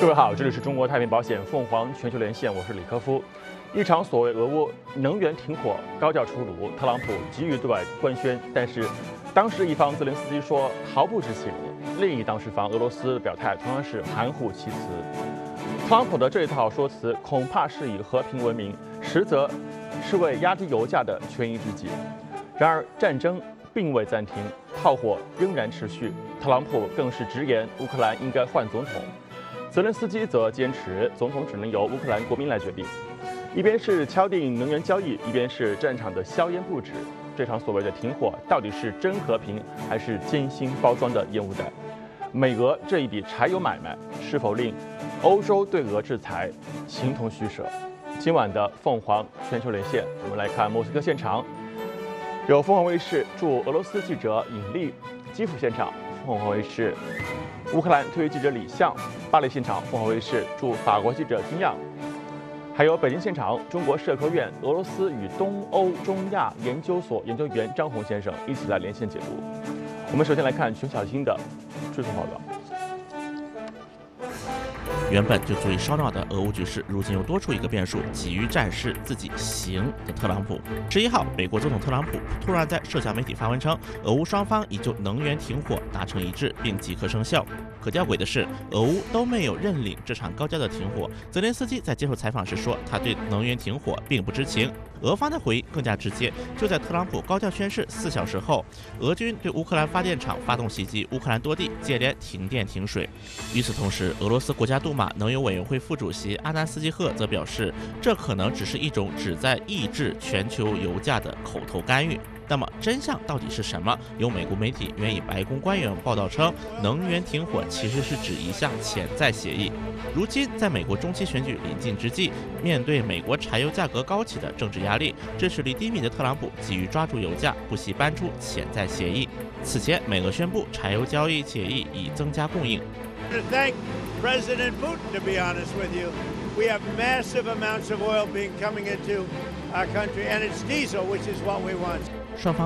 各位好，这里是中国太平保险凤凰全球连线，我是李科夫。一场所谓俄乌能源停火高调出炉，特朗普急于对外官宣，但是当时一方泽连斯基说毫不知情，另一当事方俄罗斯的表态同样是含糊其辞。特朗普的这一套说辞恐怕是以和平闻名，实则是为压低油价的权宜之计。然而战争并未暂停，炮火仍然持续，特朗普更是直言乌克兰应该换总统。泽连斯基则坚持总统只能由乌克兰国民来决定，一边是敲定能源交易，一边是战场的硝烟不止。这场所谓的停火到底是真和平，还是精心包装的烟雾弹？美俄这一笔柴油买卖是否令欧洲对俄制裁形同虚设？今晚的凤凰全球连线，我们来看莫斯科现场，有凤凰卫视驻俄罗斯记者尹丽，基辅现场凤凰卫视乌克兰特约记者李相，巴黎现场凤凰卫视驻法国记者金样，还有北京现场中国社科院俄罗斯与东欧中亚研究所研究员张红先生一起来连线解读。我们首先来看全小新的追踪报道。 原本就足以烧脑的俄乌局势，如今又多出一个变数，急于展示自己行的特朗普。11号，美国总统特朗普突然在社交媒体发文称，俄乌双方已就能源停火达成一致，并即刻生效。可吊诡的是，俄乌都没有认领这场高调的停火。泽连斯基在接受采访时说，他对能源停火并不知情。俄方的回应更加直接，就在特朗普高调宣誓4小时后，俄军对乌克兰发电厂发动袭击，乌克兰多地接连停电停水。与此同时，俄罗斯国家杜马能源委员会副主席阿南斯基赫则表示，这可能只是一种旨在抑制全球油价的口头干预。那么真相到底是什么？有美国媒体援引白宫官员报道称，能源停火其实是指一项潜在协议。如今，在美国中期选举临近之际，面对美国柴油价格高企的政治压力，支持率低迷的特朗普急于抓住油价，不惜搬出潜在协议。此前，美俄宣布柴油交易协议以增加供应。 President Putin, to be honest with you. We have massive amounts of oil coming into our country, and it's diesel, which is what we want. 双方